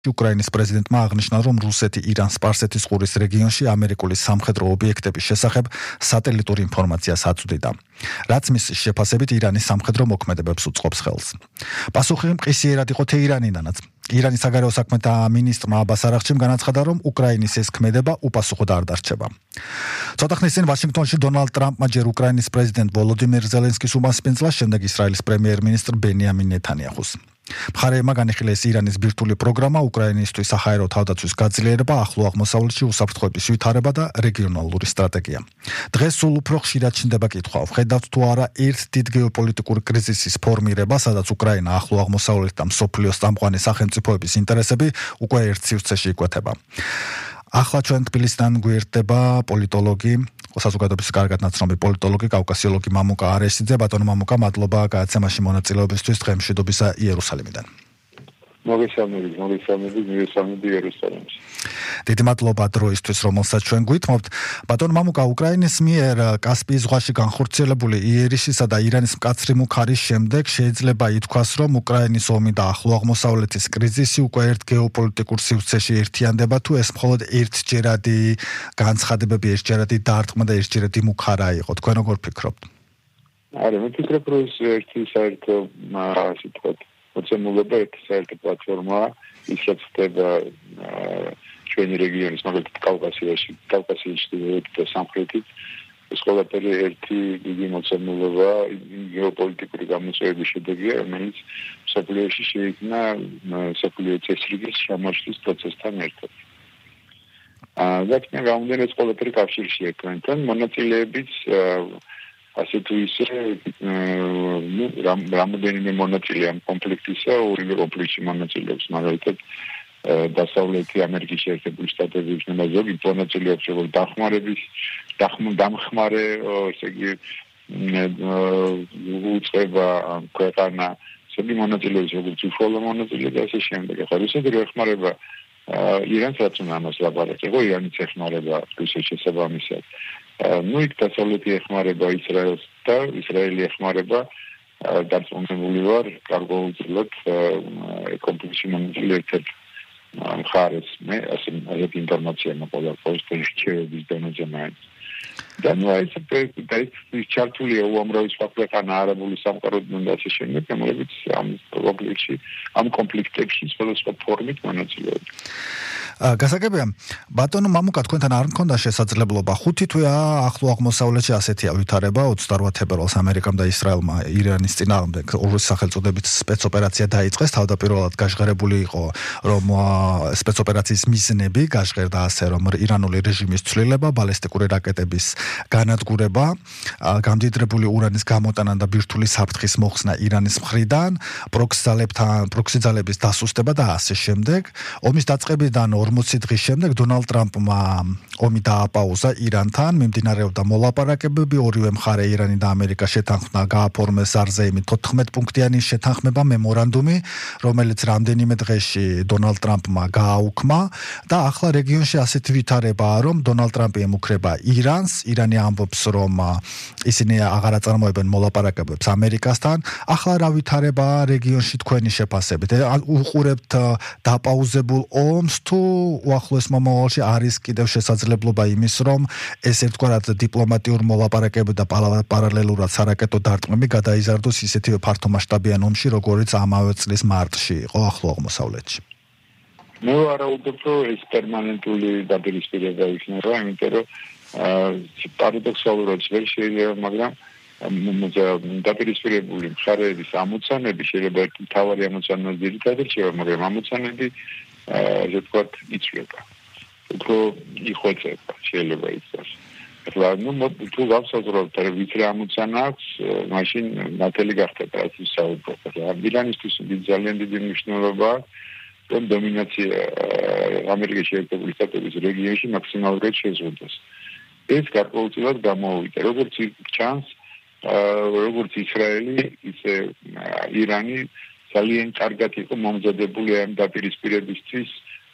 უკრაინის პრეზიდენტმა აღნიშნა, რომ რუსეთი ირანს სპარსეთის ყურის რეგიონში ამერიკული სამხედრო ობიექტების შესახებ სატელიტურ ინფორმაციას აწვდიდა, რაც მის შეფასებით ირანის სამხედრო მოქმედებებს უწყობს ხელს. პასუხი მყისიერად იყო თეირანიდანაც. ირანის საგარეო საქმეთა მინისტრმა აბას არაღჩიმ განაცხადა, რომ უკრაინის ეს ქმედება უპასუხოდ არ დარჩება. ცოტა ხნის წინ ვაშინგტონში დონალდ ტრამპმა ჯერ უკრაინის პრეზიდენტ ვოლოდიმირ ზელენსკის უმასპინძლა, შემდეგ ისრაელის პრემიერ-მინისტრ ბენიამინ ნეთანიაჰუს. მხარეებმა განიხილეს ირანის ბირთვული პროგრამა, უკრაინისთვის საჰაერო თავდაცვის გაძლიერება, ახლო აღმოსავლეთში უსაფრთხოების ვითარება და რეგიონალური სტრატეგია. დღეს სულ უფრო ხშირად ჩნდება კითხვა, ვხედავთ თუ არა ერთ დიდ გეოპოლიტიკურ კრიზისის ფორმირება, სადაც უკრაინა, ახლო აღმოსავლეთ და მსოფლიოს წამყვანი სახელმწიფოების ინტერესები უკვე ერთ სივრცეში იკვეთება. ახლა ჩვენ თბილისიდან გვერდება პოლიტოლოგი, საზოგადოების კარგად ნაცნობი პოლიტოლოგი, კავკასიოლოგი მამუკა არესიძე. ბატონო მამუკა, მადლობა გადაცემაში მონაწილეობისთვის დღე მშვიდობისა იერუსალიმიდან. მოგესალმებით იერუსალიმში. დიდი მადლობა დროისთვის, რომელსაც ჩვენ გვითმობთ. ბატონო მამუკა, უკრაინის მიერ კასპიის ზღვაში განხორციელებული იერიშისა და ირანის მკაცრი მუქარის შემდეგ შეიძლება ითქვას, რომ უკრაინის ომი და ახლო აღმოსავლეთის კრიზისი უკვე ერთ გეოპოლიტიკურ სივრცეში ერთიანდება, თუ ეს მხოლოდ ერთჯერადი განცხადებები, ერთჯერადი დარტყმა და ერთჯერადი მუქარა იყო. თქვენ როგორ ფიქრობთ? არა, მე ვფიქრობ, რომ ეს ერთი საერთო ასე ვთქვათ, მოცემულობა, ერთი საერთო პლატფორმა, ის რაც ხდება ჩვენი რეგიონის, მაგალითად კავკასიაში და სამხრეთით, ეს ყველაფერი ერთი დიდი მოცემულობა, გეოპოლიტიკური გამოწვევების შედეგია, რომელიც მსოფლიოში შეიქმნა მსოფლიო წესრიგის შემოშლის პროცესთან ერთად. და გამომდინარე ეს ყველაფერი კავშირშია თქვენთან, მონაწილეებიც ასე თუ ისე რამოდენიმე მონაწილე ამ კონფლიქტისა, ორივე კონფლიქტში მონაწილეობს, მაგალითად დასავლეთი ამერიკის შეერთებული შტატები იქნება ზოგი მონაწილეობს როგორც დამხმარე, ესე იგი უწყება ქვეყანა, ზოგი მონაწილეობს როგორც უშუალო მონაწილე და ასე შემდეგ. ახლა რუსეთი რო ეხმარება ირანს, რაც უნდა ამას ლაპარაკი, ირანიც ეხმარება რუსეთს შესაბამისად. იქ დასავლეთი ეხმარება ისრაელს და ისრაელი ეხმარება დარწმუნებული ვარ გარკვეულწილად კონფლიქტში მონაწილე ერთ-ერთ მხარეს. მე ასეთი ინფორმაცია მოყოლა რჩევების დონეზე მაინც. და ეს ჩართულია უამრავი სხვა ქვეყანა, არაბული სამყაროდან და ასე შემდეგ, რომლებიც ამ კონფლიქტებში სხვადასხვა ფორმით მონაწილეობენ. გასაგებია, ბატონო მამუკა, თქვენთან არ მქონდა შესაძლებლობა 5 თვეა ახლო აღმოსავლეთში ასეთია ვითარება 28 თებერვალს ამერიკამ და ისრაელმა ირანის წინააღმდეგ ორი სახელწოდებით სპეცოპერაცია დაიწყეს. თავდაპირველად გაჟღერებული იყო, რომ სპეცოპერაციის მიზნები გაჟღერდა ასე, რომ ირანული რეჟიმის ცვლილება, ბალისტიკური რაკეტების განადგურება, გამდიდრებული ურანის გამოტანა და ბირთვული საფრთხის მოხსნა ირანის მხრიდან, პროქსი ძალების დასუსტება და ასე შემდეგ. ომის დაწყებიდან 40 დღის შემდეგ დონალდ ტრამპმა ომი დააპაუზა ირანთან, მიმდინარეობდა მოლაპარაკებები, ორივე მხარე ირანი და ამერიკა შეთანხმდა გააფორმეს არზეიმი 14 პუნქტიანი შეთანხმება მემორანდუმი, რომელიც რამდენიმე დღეში დონალდ ტრამპმა გააუქმა და ახლა რეგიონში ასეთი ვითარებაა, რომ დონალდ ტრამპი ემუქრება ირანს, ირანი ამბობს, რომ ისინი აღარ აწარმოებენ მოლაპარაკებებს ამერიკასთან. ახლა რა ვითარებაა რეგიონში თქვენი შეფასებით? უყურებთ დაპაუზებულ ომს თუ უახლოეს მომავალში არის კიდევ შესაძლებლობა იმის, რომ ეს ერთგვარად დიპლომატიურ მოლაპარაკებები და პარალელურად სარაკეტო დარტყმები გადაიზარდოს ისეთივე ფართომასშტაბიან ომში, როგორიც ამავე წლის მარტში იყო ახლო აღმოსავლეთში? მე ვარაუდობ, რომ ეს პერმანენტული დაპირისპირება იქნება, იმიტომ რომ პარადოქსალურად ვერ შეიძლება, მაგრამ დაპირისპირებული მხარეების ამოცანები შეიძლება ერთი მთავარი ამოცანა ძირითადად რჩება, მაგრამ ამოცანები ასე ვთქვათ იცვლება. უფრო იხვეწება შეიძლება იცას. ახლა თუ გავსაზღვრავთ, რომ ვიც რა ამოცანა აქვს, მაშინ ნათელი გახდება რაც ვისაუბროთ. ირანისთვის ძალიან დიდი მნიშვნელობა რომ დომინაცია ამერიკის შეერთებული შტატების რეგიონში მაქსიმალურად შეზღუდოს. ეს გარკვეულწილად გამოვიდა. როგორც ჩანს, როგორც ისრაელი, ისე ირანი ძალიან კარგად იყო მომზადებული ამ დაპირისპირებისთვის.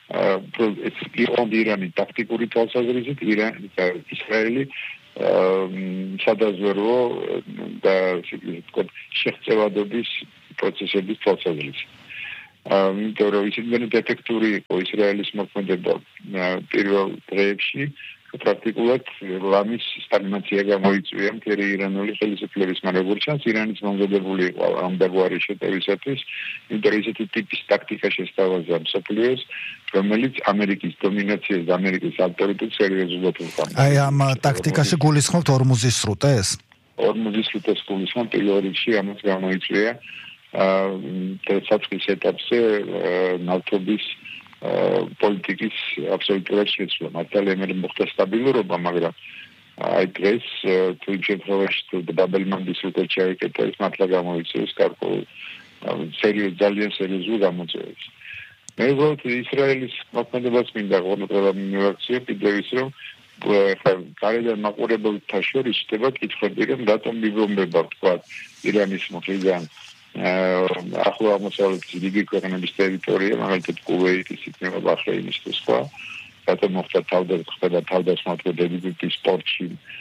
ირანი ტაქტიკური თვალსაზრისით, ისრაელი სადაზვერვო და შეღწევადობის პროცესების თვალსაზრისით. იმიტომ რომ ისინი დეფექტური იყო ისრაელის მოქმედება პირველ დღეებში პრაქტიკულად ლამის სტაგნაცია გამოიწვია მთელი ირანული ხელისუფლების, მაგრამ როგორც ჩანს, ირანის მომზადებული იყო ამ დაგვარი შეტევისათვის, იმიტომ რომ ისეთი ტიპის ტაქტიკა შესთავაზა მსოფლიოს, რომელიც ამერიკის დომინაციას და ამერიკის ავტორიტეტს სერიოზულად უყურებდა. აი ამ ტაქტიკაში გულისხმობთ ორმუზის სრუტეს? ორმუზის სრუტეს გულისხმობ პირველ რიგში, ამას გამოიწვია საწყის ეტაპზე ნავთობის პოლიტიკის აბსოლუტურად შეცვლა. მართალია მე მოხდა სტაბილურობა, მაგრამ აი დღეს თუ იმ შემთხვევაში თუ დაბელმანდის სრუტე ჩაიკეტა, ის მართლა გამოიწვევს გარკვეულ ძალიან სერიოზულ გამოწვევებს. მე ვუყურებ ისრაელის მოქმედებას მინდა ყოველდღიურად მიმოაქციო კიდევ ის რომ გარედან მაყურებელთა შორის ხდება კითხვები რომ რატომ მიბომბება თქვა ირანის მხრიდან ახლო აღმოსავლეთის რიგი ქვეყნების ტერიტორია, მაგალითად კუვეიტის, იქნება ბაჰრეინის და სხვა. რატომ მოხდა თავდასხმები ეგვიპტის სპორტში,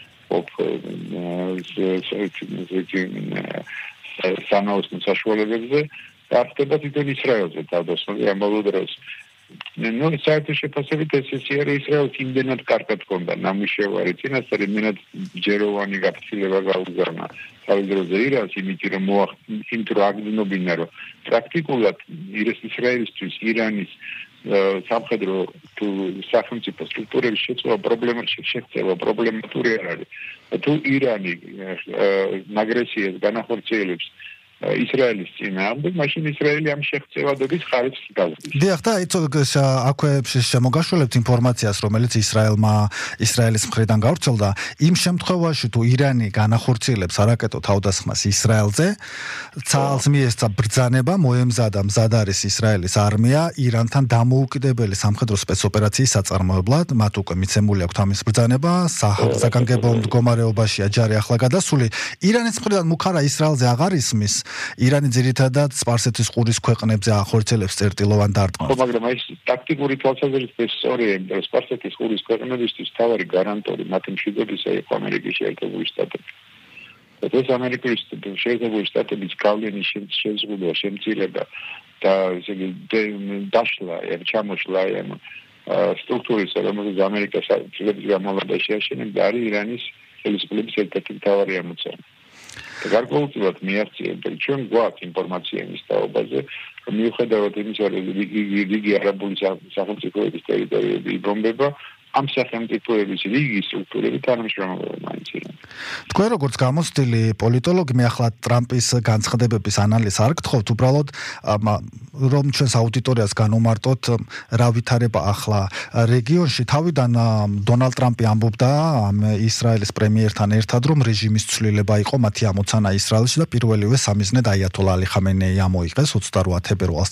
სანაოსნო საშუალებებზე და ხდება თვითონ ისრაელზე თავდასხმები ამ ბოლო დროს. ნუ საერთო შეფასებით ეს ისე ისრაელს იმდენად კარგად ჰქონდა ნამუშევარი წინასწარ იმდენად ჯეროვანი გაფრთხილება გაუგზავნა თავის დროზე ირანს, იმიტომ რომ აგრძნობინა რომ პრაქტიკულად ისრაელისთვის ირანის სამხედრო თუ სახელმწიფო სტრუქტურების შეცვლა პრობლემატური არ არის. თუ ირანი აგრესიას განახორციელებს ისრაელის წინააღმდეგ, მაშინ ისრაელი ამ შეღწევადობის ხარისხს გაზრდის. დიახ, და აქვე შემოგაშველებთ ინფორმაციას, რომელიც ისრაელის მხრიდან გავრცელდა, იმ შემთხვევაში თუ ირანი განახორციელებს არაკეტო თავდასხმას ისრაელზე, ცალს მიესწა ბრძანება, მოემზადა მზად არის ისრაელის არმია ირანთან დამოუკიდებელი სამხედრო სპეცოპერაციის საწარმოებლად, მათ უკვე მიცემული აქვთ ამის ბრძანება, საგანგებო მდგომარეობაშია ჯარი ახლა გადასული. ირანის მხრიდან მუქარა ისრაელზე აღარ ისმის. ირანი ძირითადად სპარსეთის ყურის ქვეყნებზე ახორციელებს წერტილოვან დარტყმას. ხო, მაგრამ ეს ტაქტიკური თვალსაზრისით სწორია, იმიტომ რომ სპარსეთის ყურის ქვეყნებისთვის თავარი გარანტორი მათი მშვიდობისა იყო ამერიკის შეერთებული შტატები. ეს ამერიკის შეერთებული შტატების გავლენის შეზღუდვა, შემცირება და ესე იგი დაშლა, ჩამოშლა სტრუქტურის, რომელიც ამერიკას წლების განმავლობაში აშენებდა, არის ირანის ხელისუფლების ერთ-ერთი მთავარი ამოცანა. გარკვეულწილად მიაღწიებდა ჩვენ გვაქვს ინფორმაცია იმის თაობაზე, რომ მიუხედავად იმისა, რომ რიგი არაბული სახელმწიფოების ტერიტორიები იბომბება, ამ სახელმწიფოების რიგი სტრუქტურები თანამშრომლობენ მაინც ირანთან. თქვენ როგორც გამოცდილი პოლიტოლოგი, მე ახლა ტრამპის განცხადებების ანალიზს არ გთხოვთ, უბრალოდ რომ ჩვენს აუდიტორიას განვმარტოთ, რა ვითარება ახლა რეგიონში. თავიდან დონალდ ტრამპი ამბობდა ისრაელის პრემიერთან ერთად, რომ რეჟიმის ცვლილება იყო მათი ამოცანა ისრაელში და პირველივე სამიზნედ აიათოლა ალი ხამენეი ამოიღეს 28 თებერვალს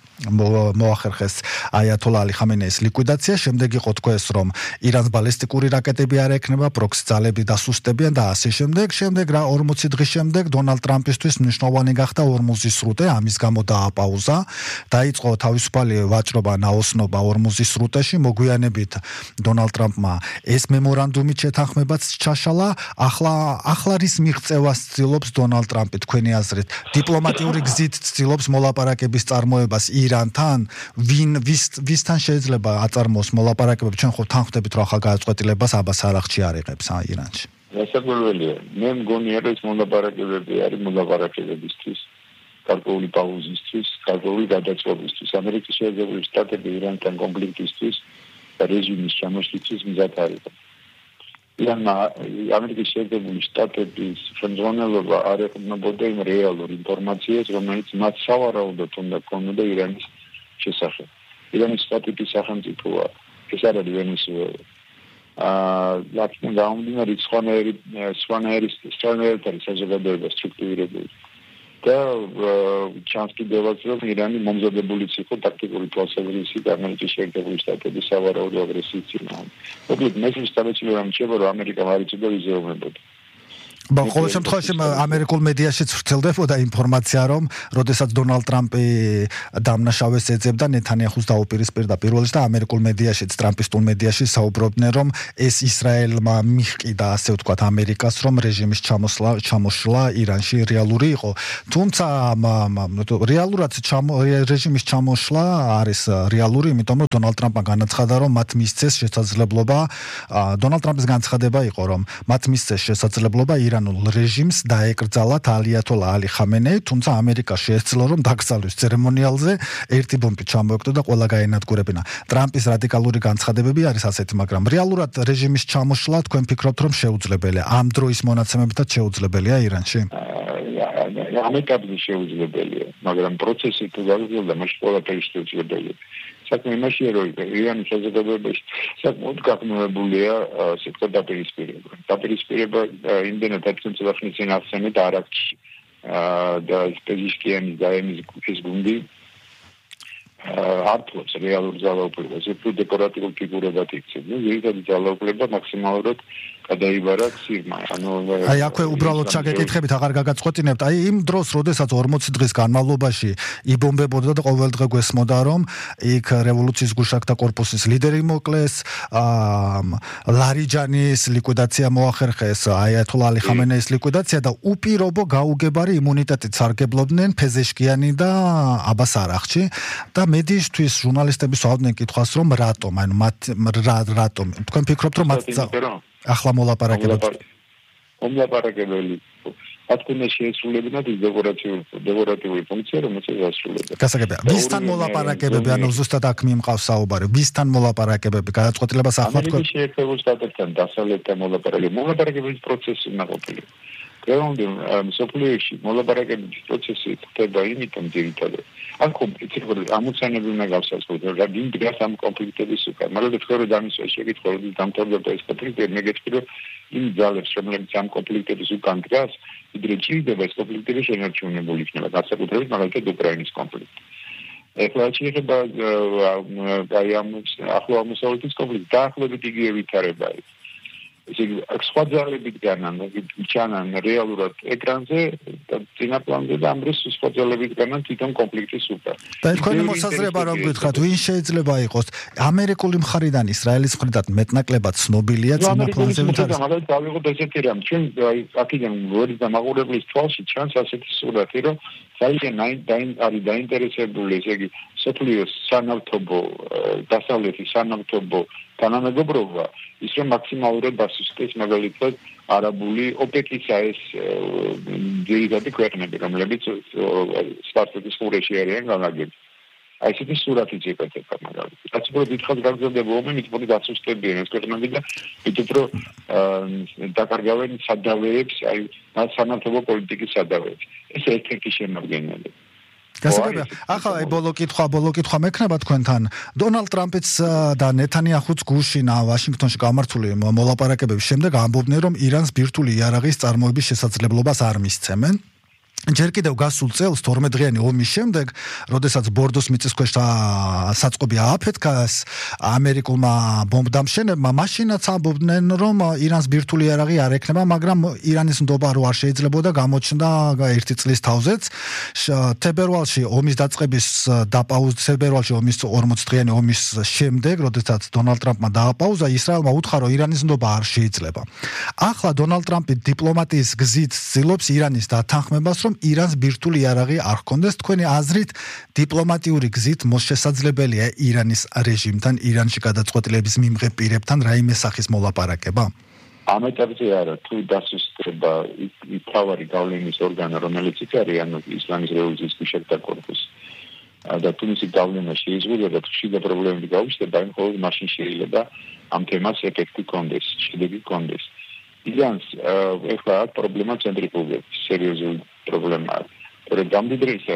მოახერხეს აიათოლა ალი ხამენეის ლიკვიდაცია. შემდეგ იყო თქვენს, რომ ირანს ბალისტიკური რაკეტები არ ექნება, პროქსი ძალები დასუსტებიან და ასე შემდეგ. შემდეგ რა 40 დღის შემდეგ დონალდ ტრამპისთვის მნიშვნელოვანი გახდა ორმუზის სრუტე, ამის გამო დააპაუზა. დაიწყო თავისუფალი ვაჭრობა, ნაოსნობა ორმუზის სრუტეში. მოგვიანებით დონალდ ტრამპმა ეს მემორანდუმი შეთანხმებაც ჩაშალა. ახლა რის მიღწევას ცდილობს დონალდ ტრამპი თქვენი აზრით? დიპლომატიური გზით ცდილობს მოლაპარაკების წარმოებას ირანთან? ვისთან შეიძლება აწარმოოს მოლაპარაკებები? ჩვენ ხო თანხმდებით, რომ ახალ გადაწყვეტილებას აბას არაღჩი არ იღებს ირანში. გასაკვირველია. მე მგონია, რომ ეს მოლაპარაკებები არის მოლაპარაკებებისთვის, გარკვეული პაუზისთვის, გარკვეული გადაწყვეტისთვის. ამერიკის შეერთებული შტატები ირანთან კონფლიქტისთვის და რეჟიმის ჩამოშლისთვის მზად არ იყო. ამერიკის შეერთებული შტატების ხელმძღვანელობა არ ეყრდნობოდა იმ რეალურ ინფორმაციას, რომელიც მათ სავარაუდოდ უნდა ქონოდა ირანის შესახებ. ირანის სტატიკის სახელმწიფოა, ეს არ არის ვენესუელა. ლათინურ გამომდინარე სხვანაირი საზოგადოება სტრუქტურირებული. და ჩანს კიდევაც, რომ ირანი მომზადებულიც იყო ტაქტიკური თვალსაზრისით ამერიკის შეერთებული შტატების სავარაუდო აგრესიის წინააღმდეგ. მოკლედ, მესმის სამეცნიერო რამ რჩება, რომ ამერიკა არ იცოდა ვიზეომებოდა. Ყოველ შემთხვევაში ამერიკულ მედიაშიც ვრცელდებოდა ინფორმაცია, რომ როდესაც დონალდ ტრამპი დამნაშავეს ეძებდა ნეთანიაჰუს დაუპირისპირდა პირველ რიგში და ამერიკულ მედიაშიც, ტრამპისტულ მედიაში საუბრობდნენ, რომ ეს ისრაელმა მიჰყიდა, ასე ვთქვათ, ამერიკას, რომ რეჟიმის ჩამოშლა ირანში რეალური იყო. თუმცა რეალურად რეჟიმის ჩამოშლა არის რეალური, იმიტომ რომ დონალდ ტრამპმა განაცხადა, რომ მათ მისცეს შესაძლებლობა, დონალდ ტრამპის განცხადება იყო, რომ მათ მისცეს შესაძლებლობა ირანულ რეჟიმს დაეკრძალათ ალიათოლა ალი ხამენეი, თუმცა ამერიკა შეეცდლა, რომ დაკრძალვის ცერემონიალზე ერთი ბომბი ჩამოეკვდა და ყველა გაენადგურებინა. ტრამპის რადიკალური განცხადებები არის ასეთი, მაგრამ რეალურად რეჟიმის ჩამოშლა თქვენ ფიქრობთ, რომ შეუძლებელია? ამ დროის მონაცემებითაც შეუძლებელია ირანში? ამეტაბზე შეუძლებელია, მაგრამ პროცესი თუ გაგრძელდა, მაშინ ყველაფერი შეუძლებელია. საქმე იმაშია, რომ ირანის საზოგადოებაში საკმაოდ გაგრძელებულია სექტორ დაპირისპირება. დაპირისპირება იმდენად ათწლეულის ხნის წინ ახსენეთ არაკში და პეზიშკიანის დაემის ეს გუნდი ართლობს რეალურ ძალაუფლებას, უფრო დეკორატიულ ფიგურებად იქცევს. ძირითადი ძალაუფლება მაქსიმალურად გადაიბარა ცირმა. აი აქვე უბრალოდ ჩაგეკითხებით, აღარ გაგაწყვეტინებთ. აი იმ დროს, როდესაც 40 დღის განმავლობაში იბომბებოდა და ყოველდღე გვესმოდა, რომ იქ რევოლუციის გუშაკთა კორპუსის ლიდერი მოკლეს, ლარიჯანის ლიკვიდაცია მოახერხეს, აიათოლა ალი ხამენეის ლიკვიდაცია და უპირობო გაუგებარი იმუნიტეტით სარგებლობდნენ ფეზეშკიანი და აბას არახჩი და მედიისთვის ჟურნალისტები სვავდნენ კითხვას, რომ რატომ, ანუ რატომ? თქვენ ფიქრობთ, რომ მათ ახლა მოლაპარაკებელი მათ უნდა შეესრულებინათ ის დეკორატიული ფუნქცია, რომელსაც ასრულებდა. გასაგებია. ვისთან მოლაპარაკებები, ანუ ზუსტად აქ მიმყავს საუბარი. ვისთან მოლაპარაკებები? გადაწყვეტილებას ახლა თქვენ შეერთებულ შტატებთან დასავლეთთან მოლაპარაკებების პროცესი უნდა ყოფილიყო. დღევანდელ მსოფლიოში მოლაპარაკებების პროცესი ხდება იმიტომ ძირითადად. ან კომპლექსური ამოცანები უნდა გავსაზღვროთ, რომ იმ დღეს ამ კონფლიქტების უკან. მაგრამ თქვენ რომ დამისვეს შეკითხვა, რომ დამთავრდება ეს კონფლიქტი, მე გეტყვი, რომ იმ ძალებს, რომლებიც ამ კონფლიქტების უკან დგას, ვიდრე ჭირდება ეს კონფლიქტები შენარჩუნებული იქნება, განსაკუთრებით მაგალითად უკრაინის კონფლიქტი. ეხლა შეიძლება აი ამ ახლო აღმოსავლეთის კონფლიქტი დაახლოებით იგივე ვითარება არის. სხვა ძალებით ჩანან რეალურად ეკრანზე და წინა პლანზე და ამ დროს სხვა ძალებით განან თვითონ კონფლიქტის უკან. და თქვენი მოსაზრება რომ გითხრათ, ვინ შეიძლება იყოს ამერიკული მხარიდან, ისრაელის მხრიდან მეტნაკლებად ცნობილია წინა პლანზე ვითარება. მაგრამ დავიღოთ ესეთი რამ, ჩვენ აი აქედან ვერის დამაღურებლის თვალში ჩანს ასეთი სურათი, რომ ძალიან არის დაინტერესებული, ესე იგი, სოფლიოს სანავთობო, დასავლეთის სანავთობო თანამეგობრობა, ის რომ მაქსიმალურად დასუსტდეს მაგალითად არაბული ოპეკის ეს ძირითადი ქვეყნები, რომლებიც სპარტაკის ყურეში არიან განაგები. აი ესეთი სურათი ჭირდება მაგალითად. რაც უფრო დიდხანს გაგრძელდება ომი, მით უფრო დასუსტებიან ეს ქვეყნები და მით უფრო დაკარგავენ სადავეებს, აი სანავთობო პოლიტიკის სადავეებს. ეს ერთ-ერთი შემადგენელი. გასაგებია. ახლა აი ბოლო კითხვა მექნება თქვენთან. დონალდ ტრამპიც და ნეთანიაჰუც გუშინ ვაშინგტონში გამართული მოლაპარაკებების შემდეგ ამბობდნენ, რომ ირანს ბირთვული იარაღის წარმოების შესაძლებლობას არ მისცემენ. ჯერ კიდევ გასულ წელს 12 დღიანი ომის შემდეგ, როდესაც ბორდოს მიწისქვეშ საწყობი ააფეთქეს ამერიკულმა ბომბდამშენებმა, მაშინაც ამბობდნენ, რომ ირანს ბირთვული იარაღი არ ექნება, მაგრამ ირანის ნდობა რო არ შეიძლებოდა, გამოჩნდა ერთი წლის თავზეც. თებერვალში ომის დაწყების თებერვალში ომის 40 დღიანი ომის შემდეგ, როდესაც დონალდ ტრამპმა დააპაუზა, ისრაელმა უთხრა, რომ ირანის ნდობა არ შეიძლება. ახლა დონალდ ტრამპი დიპლომატიის გზით ცდილობს ირანის დათანხმებას, რომ ირანს ბირთვული იარაღი არ ჰქონდეს. თქვენი აზრით დიპლომატიური გზით შესაძლებელია ირანის რეჟიმთან, ირანში გადაწყვეტილების მიმღებ პირებთან რაიმე სახის მოლაპარაკება? ამ ეტაპზე არა, თუ დასუსტება მთავარი გავლენის ორგანო, რომელიც იქ არის, ანუ ისლამის რევოლუციის გუშაკთა კორპუსი. და თუ მისი გავლენა შეიზღუდება და თუ შიდა პრობლემები გაუჩნდება, ან მხოლოდ მაშინ შეიძლება ამ თემას ეფექტი კონდეს, შედეგი კონდეს. ირანს ეხლა აქ პრობლემა ცენტრიფუგების სერიოზული პრობლემაა. რომ გამდიდრისა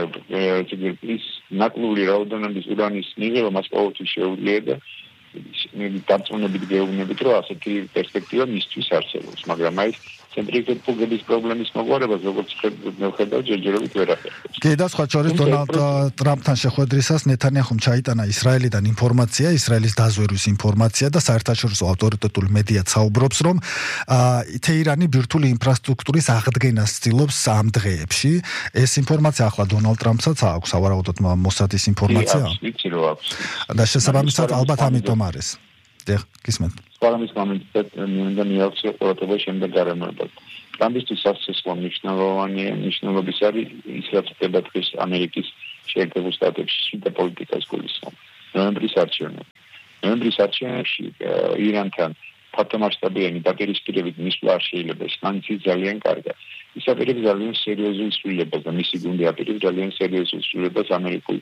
ის ნაკლული რაოდენობის ურანის მიღება მას ყოველთვის შეუძლია და დარწმუნებით გეუბნებით, რომ ასეთი პერსპექტივა მისთვის არსებობს, მაგრამ აი ცენტრიფუგების პრობლემის მოგვარებას როგორც ხედავ ჯერჯერობით ვერ ახერხებს. კი და სხვა შორის დონალდ ტრამპთან შეხვედრისას ნეთანიაჰუმ ჩაიტანა ისრაელიდან ინფორმაცია, ისრაელის დაზვერვის ინფორმაცია და საერთაშორისო ავტორიტეტული მედია საუბრობს, რომ თეირანი ბირთვული ინფრასტრუქტურის აღდგენას ცდილობს ამ დღეებში. ეს ინფორმაცია ახლა დონალდ ტრამპსაც აქვს, ავარაუდოთ მოსადის ინფორმაცია. ვიცი რომ აქვს. და შესაბამისად ალბათ ამიტომ არის. დიახ, გისმენთ. პარლამენტის მომენტად მინდა მიაქციო ყურადღება შემდეგ გარემოებას. ტრამპისთვის სასწრაფო მნიშვნელობის არის ის რაც ხდება დღეს ამერიკის შეერთებულ შტატებში და პოლიტიკას გულისხმობს. ნოემბრის არჩევნებში ირანთან ფართომასშტაბიანი დაპირისპირებით მისვლა არ შეიძლება, ეს სანქციის ძალიან კარგია. ის აპირებს ძალიან სერიოზულ ცვლილებას და მისი გუნდი აპირებს ძალიან სერიოზულ ცვლილებას ამერიკულ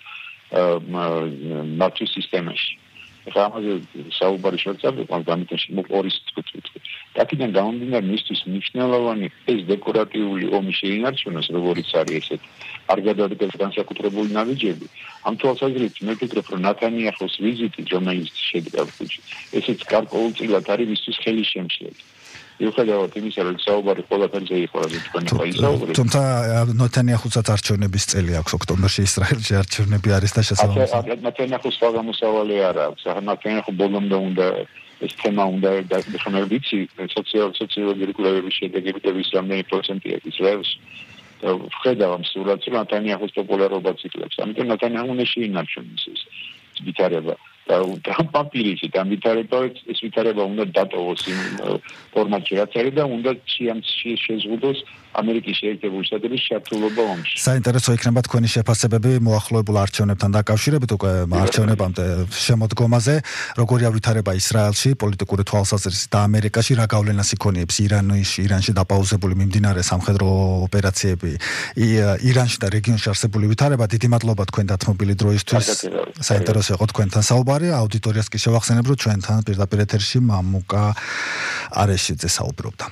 ნაციის სისტემაში. ამაზე საუბარი შეწყვეტა გამიტოში მოპორის თვითონ. აქედან გამომდინარე მისთვის მნიშვნელოვანი ეს დეკორატიული ომი შეინარჩუნოს, როგორც არის ესეთ არ გადადგეს განსაკუთრებული ნაბიჯები. ამ თვალსაზრისით მე ვფიქრობ, რომ ნათანიაჰუს ვიზიტი, რომელიც შედგა ფუჭი, ესეც გარკვეულწილად არის მისთვის ხელი შემშლელი. მიუხედავად იმისა, რომ საუბარი ყველაფერზე იყო, რაც თქვენ გაისაუბრეთ. თუმცა ნეთანიაჰუსაც არჩევნების წელი აქვს ოქტომბერში ისრაელში არჩევნები არის და შესაბამისად. ნეთანიაჰუს საგამოსავალი არ აქვს. ნეთანიაჰუ ბოლომდე უნდა ეს თემა უნდა დახმარებიცი სოციოლოგიური კვლევების შედეგებით და ვის რამდენი პროცენტია ისრაელში. ვხედავ ამ სურათს, რომ ნეთანიაჰუს პოპულარობა ციკლებს. ამიტომ ნეთანიაჰუ უნდა შეინარჩუნოს ეს ვითარება. და პაპირისი და ეს ვითარება უნდა დატოვოს იმ ფორმატში, რაც არის და უნდა შეზღუდოს ამერიკის შეერთებული შტატების ჩართულობა ომში. საინტერესო იქნება თქვენი შეფასებები მოახლოებულ არჩევნებთან დაკავშირებით, უკვე არჩევნებამდე შემოდგომაზე, როგორია ვითარება ისრაელში, პოლიტიკური თვალსაზრისით და ამერიკაში, რა გავლენას იქონიებს ირანში დაპაუზებული მიმდინარე სამხედრო ოპერაციები, ირანში და რეგიონში არსებული ვითარება. დიდი მადლობა თქვენ დათმობილი დროისთვის. საინტერესო იყო თქვენთან საუბარი. აუდიტორიას კი შევახსენებ, რომ ჩვენთან პირდაპირ ეთერში მამუკა არეშიძე საუბრობდა.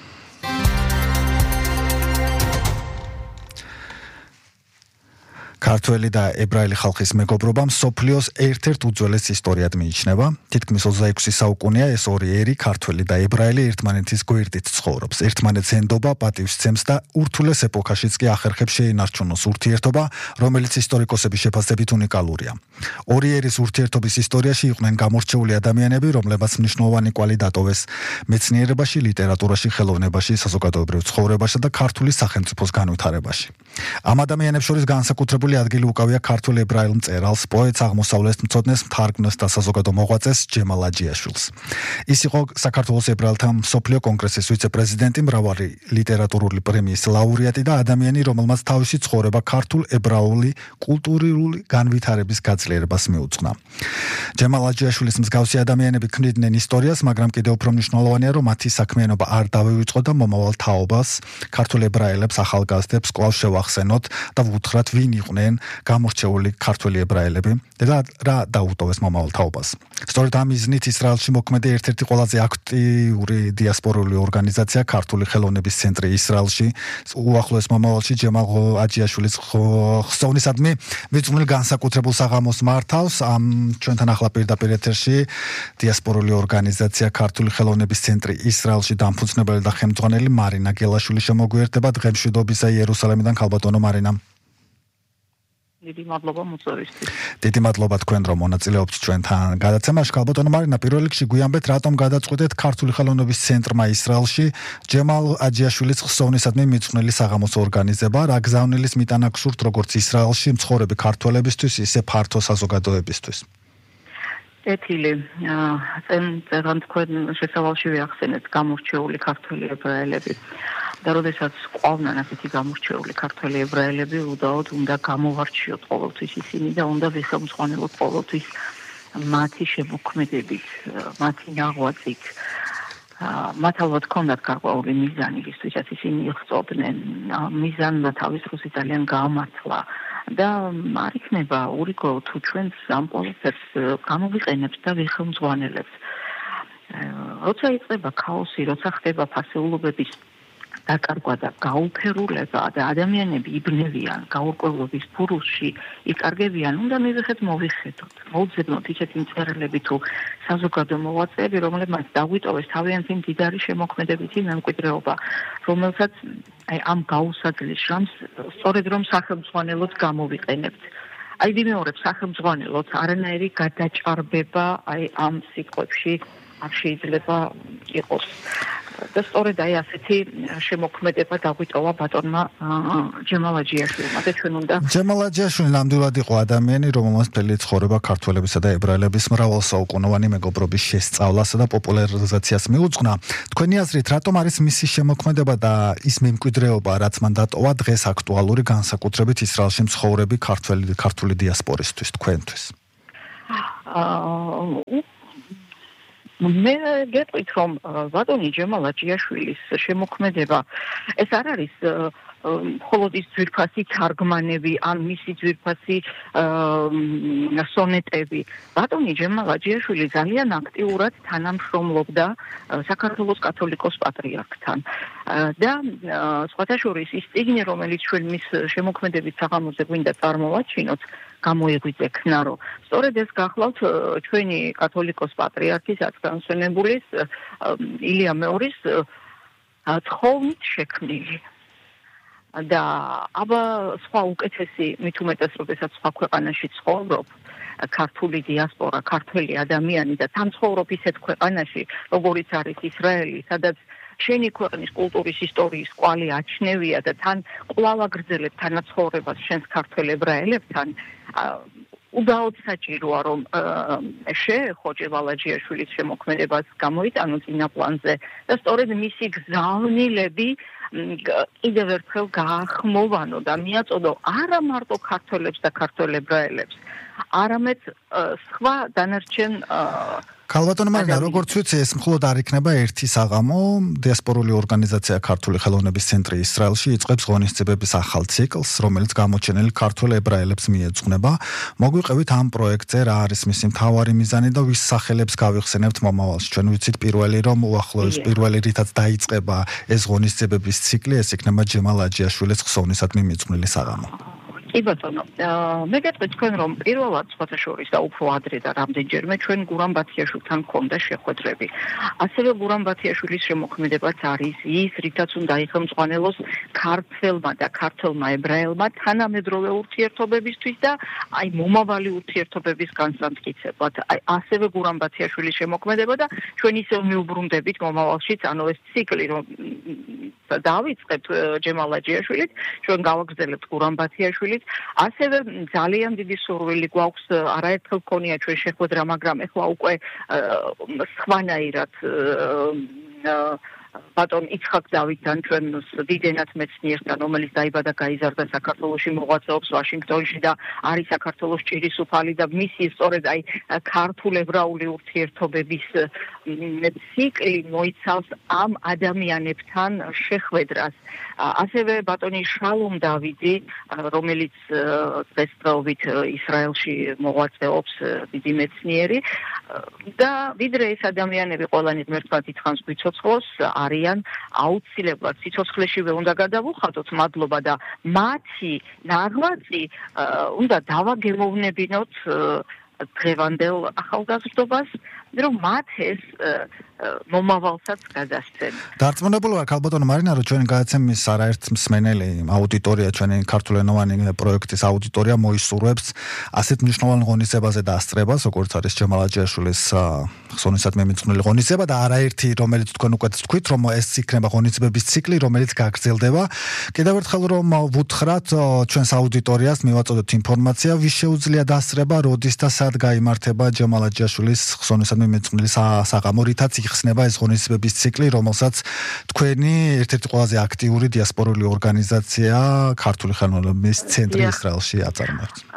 ქართველი და ებრაელი ხალხის მეგობრობა მსოფლიოს ერთ-ერთ უძველეს ისტორიად მიიჩნევა. თითქმის 26 საუკუნეა ეს ორი ერი, ქართველი და ებრაელი, ერთმანეთის გვერდით ცხოვრობს. ერთმანეთს ენდობა, პატივს ცემს და ურთულეს ეპოქაშიც კი ახერხებს შეინარჩუნოს ურთიერთობა, რომელიც ისტორიკოსების შეფასებით უნიკალურია. ორი ერის ურთიერთობის ისტორიაში იყვნენ გამორჩეული ადამიანები, რომლებაც მნიშვნელოვანი კვალი დატოვეს მეცნიერებაში, ლიტერატურაში, ხელოვნებაში, საზოგადოებრივ ცხოვრებაში და ქართული სახელმწიფოს განვითარებაში. ამ ადამიანებს შორის განსაკუთრებული ადგილი უკავია ქართულ ებრაელ მწერალს, პოეტს, აღმოსავლეთ მცოდნეს, მთარგმნელს და საზოგადო მოღვაწეს ჯემალ აჯიაშვილს. ის იყო საქართველოს ებრაელთა მსოფლიო კონგრესის ვიცე-პრეზიდენტი, მრავალი ლიტერატურული პრემიის ლაურეატი და ადამიანი, რომელმაც თავისი ცხოვრება ქართულ ებრაული კულტურული განვითარების გაძლიერებას მიუძღვნა. ჯემალ აჯიაშვილის მსგავსი ადამიანები ქმნიდნენ ისტორიას, მაგრამ კიდევ უფრო მნიშვნელოვანია, რომ მათი საქმიანობა არ დავივიწყო და მომავალ თაობას, ქართულ ებრაელებს, ახალგაზრდებს კვლავ შევახსენოთ და ვუთხრათ, ვინ იყვნენ გამორჩეული ქართველი ებრაელები და რა დაუტოვეს მომავალ თაობას. სწორედ ამ მიზნით ისრაელში მოქმედი ერთ-ერთი ყველაზე აქტიური დიასპორული ორგანიზაცია ქართული ხელოვნების ცენტრი ისრაელში უახლოეს მომავალში ჯემალ აჯიაშვილის ხსოვნისადმი მიწვნილ განსაკუთრებულ საღამოს მართავს. ჩვენთან ახლა პირდაპირ ეთერში დიასპორული ორგანიზაცია ქართული ხელოვნების ცენტრი ისრაელში დამფუძნებელი და ხელმძღვანელი მარინა გელაშვილი შემოგვიერთდება. დღემშვიდობისა იერუსალიმიდან, ქალბატონო მარინა. დიდი მადლობა მოწვევისთვის. დიდი მადლობა თქვენ რომ მონაწილეობთ ჩვენთან გადაცემაში. ქალბატონო მარინა, პირველ რიგში გვიამბეთ, რატომ გადაწყვეტეთ ქართული ხელოვნების ცენტრმა ისრაელში ჯემალ აჯიაშვილის ხსოვნისადმი მიძღვნილი საღამოს ორგანიზება? რა გზავნილის მიტანა გსურთ როგორც ისრაელში მცხოვრები ქართველებისთვის, ისე ფართო საზოგადოებისთვის? ეთილი, წერან თქვენ შესავალში ვიახსენეთ გამორჩეული ქართველი ებრაელები. და როდესაც ყვავნან ასეთი გამორჩეული ქართველი ებრაელები, უდაოდ უნდა გამოვარჩიოთ ყოველთვის ისინი და უნდა ვიხელმძღვანელოთ ყოველთვის მათი შემოქმედებით, მათი ნაღვაწით. მათ ალბათ ჰქონდათ გარკვეული მიზანი, რისთვისაც ისინი იღწობდნენ. მიზანმა თავის დროზე ძალიან გაამართლა და არ იქნება ურიგო თუ ჩვენს ამ ყველაფერს გამოვიყენებთ და ვიხელმძღვანელებთ. როცა იწყება ქაოსი, როცა ხდება ფასეულობების დაკარგვა და გაუფერულება და ადამიანები იბნევიან გაურკვევლობის ფურუსში, იკარგებიან, უნდა მივიღეთ მოვიხედოთ. მოვძებნოთ ისეთი მწერლები თუ საზოგადო მოღვაწეები, რომლებმაც დაგვიტოვეს თავიანთი მდიდარი შემოქმედებითი მემკვიდრეობა, რომელსაც ამ გაუსაძლის ჟამს სწორედ რომ სახელმძღვანელოდ გამოვიყენებთ. ვიმეორებ სახელმძღვანელოდ არანაირი გადაჭარბება ამ სიტყვებში არ შეიძლება იყოს. და სწორედ ასეთი შემოქმედება დაგვიტოვა ბატონმა ჯემალ აჯიაშვილმა და ჩვენ უნდა ჯემალ აჯიაშვილი ნამდვილად იყო ადამიანი, რომელმაც მთელი ცხოვრება ქართველებისა და ებრაელების მრავალსაუკუნოვანი მეგობრობის შესწავლასა და პოპულარიზაციას მიუძღვნა. თქვენი აზრით, რატომ არის მისი შემოქმედება და ის მემკვიდრეობა, რაც მან დატოვა, დღეს აქტუალური, განსაკუთრებით ისრაელში მცხოვრები ქართული დიასპორისთვის, თქვენთვის? მე გეტყვით, რომ ბატონი ჯემალ აჯიაშვილის შემოქმედება ეს არ არის მხოლოდ ის ძვირფასი თარგმანები, ან მისი ძვირფასი სონეტები. ბატონი ჯემალ აჯიაშვილი ძალიან აქტიურად თანამშრომლობდა საქართველოს კათოლიკოს პატრიარქთან. და სხვათა შორის ის წიგნი, რომელიც ჩვენ მის შემოქმედებით საღამოზე გვინდა წარმოვაჩინოთ, გამოიღვიძე ქნარო. სწორედ ეს გახლავთ ჩვენი კათოლიკოს პატრიარქის აცგანსვენებულის ილია მეორის ცხოვნით შექმნილი. და აბა სხვა უკეთესი მით უმეტეს როდესაც სხვა ქვეყანაში ცხოვრობ, ქართული დიასპორა, ქართველი ადამიანი და თან ცხოვრობ ისეთ ქვეყანაში, როგორიც არის ისრაელი, სადაც შენი ქვეყნის კულტურის ისტორიის კვალი აჩნევია და თან კვლავ აგრძელებ თანაცხოვრებას შენს ქართველ ებრაელებთან, უდაოდ საჭიროა რომ შეეხო ჯემალ აჯიაშვილის შემოქმედებას გამოიტანო წინა პლანზე და სწორედ მისი გზავნილები კიდევ ერთხელ გაახმოვანო და მიაწოდო არა მარტო ქართველებს და ქართველ ებრაელებს, არამედ სხვა დანარჩენ ქალბატონო მარინა, როგორც ვიცი, ეს მხოლოდ არ იქნება ერთი საღამო. დიასპორული ორგანიზაცია ქართული ხელოვნების ცენტრი ისრაელში იწყებს ღონისძიებების ახალ ციკლს, რომელიც გამოჩენილი ქართველ ებრაელებს მიეძღვნება. მოგვიყევით ამ პროექტზე, რა არის მისი მთავარი მიზანი და ვის სახელებს გავიხსენებთ მომავალში. ჩვენ ვიცით პირველი, რომ უახლოეს პირველი რითაც დაიწყება ეს ღონისძიებების ციკლი, ეს იქნება ჯემალ აჯიაშვილის ხსოვნისადმი მიძღვნილი საღამო. კი ბატონო, მე გეტყვით თქვენ რომ პირველად სხვათა შორის და უფრო ადრე და რამდენჯერმე ჩვენ გურამ ბათიაშვილთან ჰქონდა შეხვედრები. ასევე გურამ ბათიაშვილის შემოქმედებაც არის ის, რითაც უნდა იხელმძღვანელოს ქართველმა და ქართველმა ებრაელმა თანამედროვე ურთიერთობებისთვის და მომავალი ურთიერთობების განსამტკიცებლად. ასევე გურამ ბათიაშვილის შემოქმედება და ჩვენ ისევ მიუბრუნდებით მომავალშიც, ანუ ეს ციკლი რომ დავიწყებთ ჯემალ აჯიაშვილით, ჩვენ გავაგრძელებთ გურამ ბათიაშვილით. ასევე ძალიან დიდი სურვილი გვაქვს, არაერთხელ გქონია ჩვენ შეხვედრა, მაგრამ ეხლა უკვე სხვანაირად ბატონ იცხაკ დავითთან, ჩვენ დიდენად მეცნიერთან, რომელიც დაიბადა გაიზარდა საქართველოში, მოღვაწეობს ვაშინგტონში და არის საქართველოს ჭირის უფალი და მისი სწორედ ქართულ-ებრაული ურთიერთობების ციკლი მოიცავს ამ ადამიანებთან შეხვედრას. ასევე ბატონი შალომ დავიდი, რომელიც დღესდღეობით ისრაელში მოღვაწეობს, დიდი მეცნიერი და ვიდრე ეს ადამიანები ყველანი ღმერთმა დიდხანს გვიცოცხლოს, არიან აუცილებლად სიცოცხლეშივე უნდა გადავუხადოთ მადლობა და მათი ნაღვაწი უნდა დავაგემოვნებინოთ დღევანდელ ახალგაზრდობას, რომ მათ ეს მომავალსაც გადასცენ. დარწმუნებული ვარ ქალბატონო მარინა, რომ ჩვენი გადაცემის არაერთ მსმენელი აუდიტორია, ჩვენი ქართულენოვანი პროექტის აუდიტორია მოისურვებს ასეთ მნიშვნელოვან ღონისძიებაზე დასწრებას, როგორც არის ჯემალ აჯიაშვილის ხსოვნისადმი მიძღვნილი ღონისძიება და არაერთი, რომელიც თქვენ უკვე თქვით, რომ ეს იქნება ღონისძიებების ციკლი, რომელიც გაგრძელდება. კიდევ ერთხელ რომ ვუთხრათ ჩვენს აუდიტორიას, მივაწოდოთ ინფორმაცია, ვის შეუძლია დასწრება, როდის და სად გაიმართება ჯემალ აჯიაშვილის ხსოვნისადმი მიძღვნილი საღამო, რითაც იხსნება ეს ღონისძიებების ციკლი, რომელსაც თქვენი ერთ-ერთი ყველაზე აქტიური დიასპორული ორგანიზაცია ქართული ხელოვნების ცენტრი ისრაელში აწარმოებს.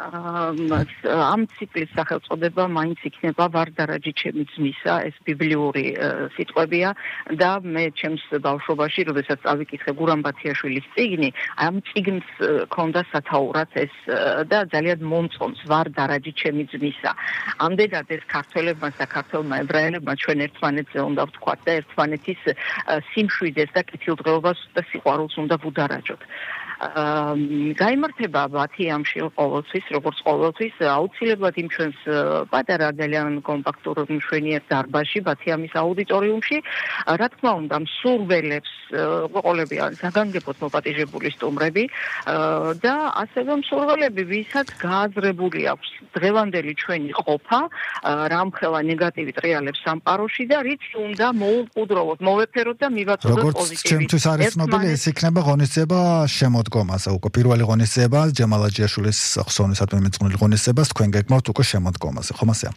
ამ ციკლის სახელწოდება მაინც იქნება ვარდარაჯი ჩემი ძმისა, ეს ბიბლიური სიტყვებია და მე ჩემს ბავშვობაში, როდესაც წავიკითხე გურამ ბათიაშვილის წიგნი, ამ წიგნს ქონდა სათაურად ეს და ძალიან მომწონს ვარდარაჯი ჩემი ძმისა. ამდენად ეს ქართველებმა და ქართველმა ებრაელებმა ჩვენ ერთმანეთზე უნდა ვთქვათ და ერთმანეთის სიმშვიდეს და კეთილდღეობას და სიყვარულს უნდა ვუდარაჯოთ. გაიმართება ბათიამში ყოველთვის, როგორც ყოველთვის, აუცილებლად იმ ჩვენს პატარა ძალიან კომპაქტურ მშვენიერ დარბაზში, ბათიამის აუდიტორიუმში, რა თქმა უნდა, მსურველებს ყოლები არის საგანგებოდ მოპატიჟებული სტუმრები და ასევე მსურველები, ვისაც გააზრებული აქვს დღევანდელი ჩვენი ყოფა, რამხელა ნეგატივი ტრიალებს სამყაროში და რით უნდა მოუყუდროვოთ, მოვეფეროთ და მივაწოდოთ როგორც პოზიტივი. ჩემთვის არის ცნობილი, ეს იქნება ღონისძიება შემოდგომაზე, უკვე პირველი ღონისძიება ჯემალ აჯიაშვილის ხსოვნისადმი მიძღვნილი ღონისძიებას თქვენ გეგმავთ უკვე შემოდგომაზე, ხომ ასეა?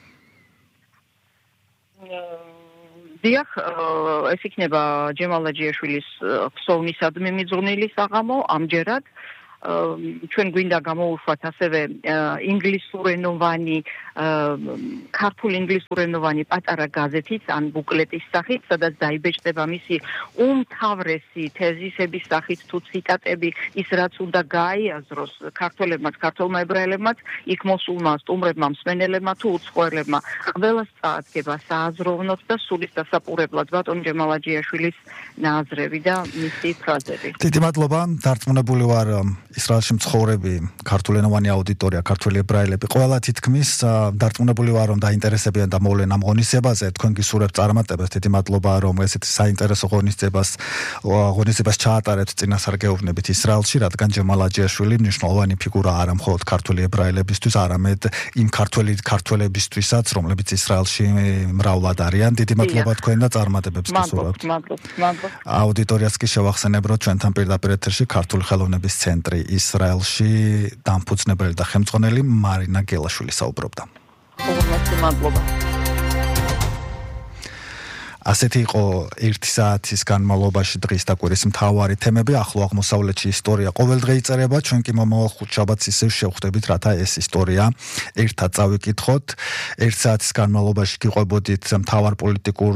დიახ, ეს იქნება ჯემალ აჯიაშვილის ხსოვნისადმი მიძღვნილი საღამო, ამჯერად ჩვენ გვინდა გამოვუშვათ ასევე ინგლისურენოვანი ქართულ ინგლისურენოვანი პატარა გაზეთიც ან ბუკლეტის სახით, სადაც დაიბეჭდება მისი უმთავრესი თეზისების სახით თუ ციტატები, ის რაც უნდა გაიაზროს ქართველებმა, ქართულმა ებრაელებმა, იქ მოსულმა სტუმრებმა, მსმენელებმა თუ უცხოელებმა, ყველას წაადგება სააზროვნოთ და სულის დასაპურებლად ბატონ ჯემალ აჯიაშვილის ნაზრები და მისი ფრაზები. დიდი მადლობა, დარწმუნებული ვარ ისრაელში მცხოვრები ქართულენოვანი აუდიტორია, ქართველი ებრაელები, ყველა თითქმის დარწმუნებული ვარ, რომ დაინტერესებიან და მოვლენ ამ ღონისძიებაზე, თქვენ გისურვებთ წარმატებას, დიდი მადლობა, რომ ესეთი საინტერესო ღონისძიებას ჩაატარეთ წინასარგეოვნებით ისრაელში, რადგან ჯემალ აჯიაშვილი მნიშვნელოვანი ფიგურა არა მხოლოდ ქართული ებრაელებისთვის, არამედ იმ ქართველებისთვისაც, რომლებიც ისრაელში მრავლად არიან. დიდი მადლობა თქვენ და წარმატებებს გისურვებთ. მადლობა. აუდიტორიას კი შევახსენებ, რომ ჩვენთან პირდაპირ ეთერში ქართული ხელოვნების ცენტრი ისრაელში დამფუძნებელი და ხელმძღვანელი მარინა გელაშვილი საუბრობდა. მადლობა. ასეთი იყო 1 საათის განმავლობაში დღის და კვირის მთავარი თემები. ახლო აღმოსავლეთში ისტორია ყოველდღე იწერება, ჩვენ კი მომავალ ხუთშაბათს ისევ შევხვდებით, რათა ეს ისტორია ერთად წავიკითხოთ. 1 საათის განმავლობაში გიყვებოდით მთავარ პოლიტიკურ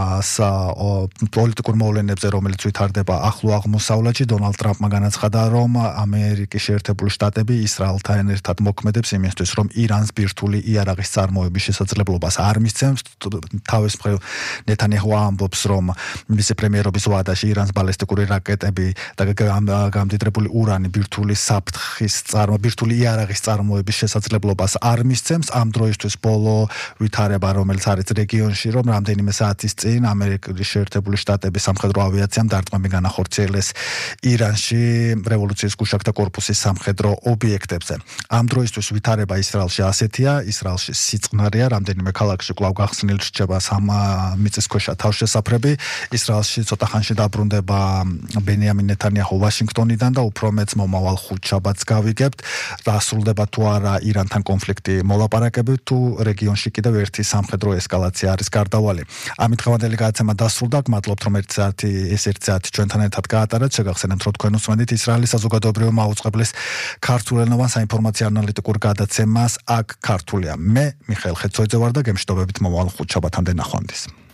მოვლენებზე, რომელიც ვითარდება ახლო აღმოსავლეთში. დონალდ ტრამპმა განაცხადა, რომ ამერიკის შეერთებული შტატები ისრაელთან ერთად მოქმედებს იმისთვის, რომ ირანს ბირთვული იარაღის წარმოების შესაძლებლობას არ მისცემს. თავის მხრივ ნეთანიაჰუ ამბობს, რომ მისი პრემიერობის ვადაში ირანს ბალისტიკური რაკეტები და გამდიდრებული ურანი ბირთვული იარაღის წარმოების შესაძლებლობას არ მისცემს. ამ დროისთვის ბოლო ვითარება, რომელიც არის რეგიონში, რომ რამდენიმე საათის წინ ამერიკის შეერთებული შტატების სამხედრო ავიაციამ დარტყმები განახორციელეს ირანში რევოლუციის გუშაგთა კორპუსის სამხედრო ობიექტებზე. ამ დროისთვის ვითარება ისრაელში ასეთია, ისრაელში სიწყნარია, რამდენიმე ქალაქში კვლავ გახსნილ რჩება მიწისქვეშა თავშესაფრები. ისრაელში ცოტა ხანში დაბრუნდება ბენიამინ ნეთანიაჰუ ვაშინგტონიდან და უფრო მეც მომავალ ხუთშაბათს გავიგებთ, დასრულდება თუ არა ირანთან კონფლიქტი მოლაპარაკებით, თუ რეგიონში კიდევ ერთი სამხედრო ესკალაცია არის გარდავალი. ამით დღევანდელი გადაცემა დასრულდა. გმადლობთ, რომ 1 საათი ჩვენთან ერთად გაატარეთ. შეგახსენებთ, რომ თქვენ უსმენთ ისრაელის საზოგადოებრივ მაუწყებლის ქართულენოვან საინფორმაციო ანალიტიკურ გადაცემას აქ ქართულია. მე მიხეილ ხეცოიძე ვარ და გემშვიდობებით მომავალ ხუთშაბათამდე ნახვამდის.